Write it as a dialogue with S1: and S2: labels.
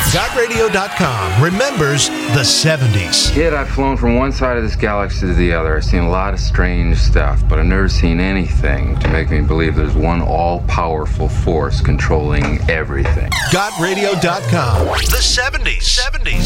S1: GodRadio.com remembers the 70s.
S2: Kid, I've flown from one side of this galaxy to the other. I've seen a lot of strange stuff, but I've never seen anything to make me believe there's one all-powerful force controlling everything.
S1: GodRadio.com. The 70s.